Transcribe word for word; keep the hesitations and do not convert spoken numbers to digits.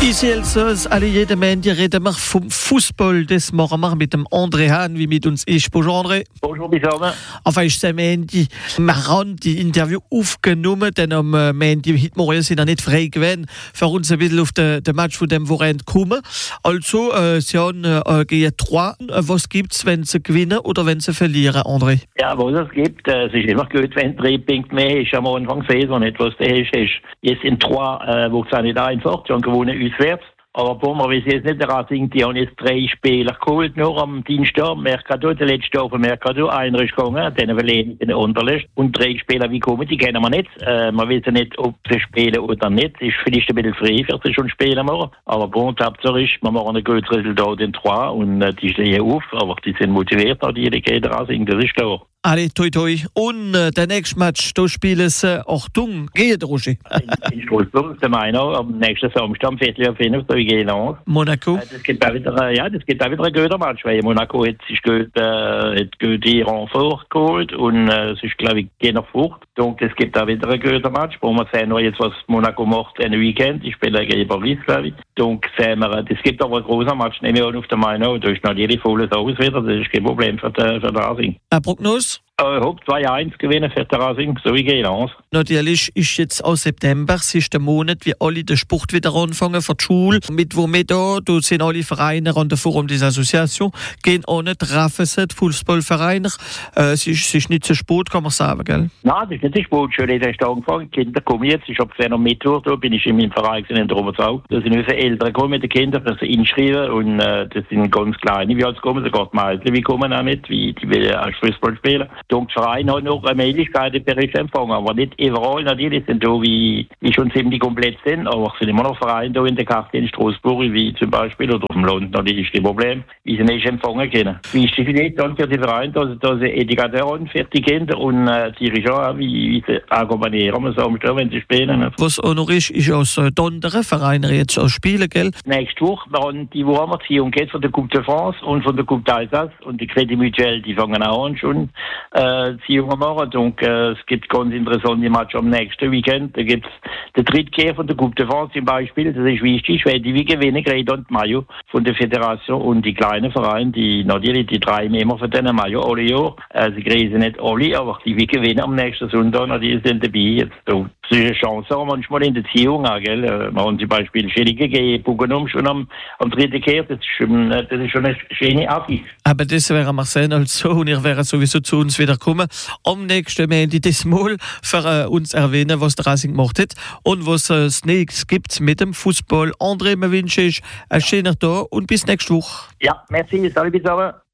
Ici Elsass, alle jede Mende reden wir vom Fußball. Das machen wir mit dem André Hahn, wie mit uns ist. Bonjour André. Bonjour Bisarne. Enfin, ich sage Mende, wir haben die Interview aufgenommen, denn am Mende, heute Morgen sind wir nicht frei gewesen, für uns ein bisschen auf den, den Match von dem Wochenende kommen. Also, äh, sie haben äh, gegen drei. Was gibt es, wenn sie gewinnen oder wenn sie verlieren, André? Ja, was es gibt, äh, es ist immer gut, wenn drei Punkte mehr ist am Anfang der Saison, nicht was der ist. ist. Jetzt in drei, äh, wo es auch nicht einfach, sie haben gewonnen auswärts. Aber Bomber, wie sie jetzt nicht daran sind, die haben jetzt drei Spieler geholt, nur am Dienstag, Mercado, der letzte auf Mercado, einer ist gegangen, den verlieren den unterlässt. Und drei Spieler, wie kommen, die kennen wir nicht. Äh, man weiß ja nicht, ob sie spielen oder nicht. Das ist vielleicht ein bisschen frei, für sie schon spielen machen. Aber bon, die Hauptsache ist, wir machen ein gutes Resultat in drei und äh, die stehen auf, aber die sind motiviert, die, die gehen daran sind, das ist klar. Allez, toi toi. Und äh, der nächste Match, da spielen sie Achtung, gegen Roger. in, in Straßburg, der Meiner, am nächsten Samstag, am Viertel auf fünf, da gehen wir. Monaco. Das gibt auch wieder, ja, das gibt auch wieder ein guter Match, weil Monaco hat sich gut, äh, hat gute Renfort geholt und äh, es ist, glaube ich, gehen nach Furcht. Donc, es gibt auch wieder ein guter Match, wo wir sehen noch jetzt, was Monaco macht in Weekend. Ich spiele gegen Paris, glaube ich. Donc, sehen wir, das gibt aber ein großer Match, nehme ich an, auf der Meiner. Da ist natürlich volles Haus wieder, das ist kein Problem für den, für den Racing. Eine Prognose? Ich hoffe zwei eins gewinnen für den Racing, so wie Geelans. Natürlich ist jetzt auch September, es ist der Monat, wie alle den Sport wieder anfangen für die Schule. Mit wo wir da, da sind alle Vereine an der Forum des Association, gehen auch nicht, treffen sie, die Fußballvereine. Äh, es, ist, es ist nicht so spät, kann man sagen, gell? Nein, das ist nicht so spät, schon jetzt erst angefangen. Die Kinder kommen jetzt, ich habe gesehen am Mittwoch, da bin ich in meinem Verein in der Oberzau. Da sind unsere Eltern gekommen mit den Kindern, dass sie inschreiben und äh, das sind ganz kleine, wie alles kommen, sogar die Mädchen, wie kommen auch mit, wie die will auch Fußball spielen. Donc, der Verein hat noch eine Möglichkeit, den Bericht zu empfangen, aber nicht überall. Natürlich sind da, wie, wie schon ziemlich komplett sind, aber es sind immer noch Vereine da in der Karte in Straßburg, wie zum Beispiel, oder auf dem Land, natürlich ist das Problem, wie sie nicht empfangen können. Wichtig ist dann für die Vereine, dass, dass sie Edukateur haben für die Kinder und äh, die Dirigeants, wie, wie sie akkompanieren, man sagt, wenn sie spielen. Was auch noch ist, ist aus äh, anderen Vereinen jetzt auch spielen, gell? Nächste Woche, wir haben die Woche haben wir die von der Coupe de France und von der Coupe d'Alsace und die Crédit Mutuelle, die fangen auch an schon, äh, Ziehungen machen. Donc, äh, es gibt ganz interessante Matches am nächsten Weekend. Da gibt es den Drittkehr von der Coupe de France zum Beispiel. Das ist wichtig, weil die wie gewinnen, Greta und Mayo von der Föderation und die kleinen Vereine, die natürlich die drei immer von denen Mayo alle Jahr. Äh, sie kriegen nicht alle, aber die wie gewinnen am nächsten Sonntag, die sind dabei jetzt. So, das ist eine Chance auch manchmal in der Ziehung auch, gell. Wir haben zum Beispiel Schillige gegen Bugenum schon am, am dritten Kehr. Das ist schon, das ist schon eine schöne Absicht. Aber das werden wir sehen, also, und ihr werdet sowieso zu uns wieder kommen. Am nächsten Montag das Mal für äh, uns erwähnen, was der Racing gemacht hat und was es äh, nächstes gibt mit dem Fußball. André, mir wünsche ich einen schönen Tag und bis nächste Woche. Ja, merci, salut, bis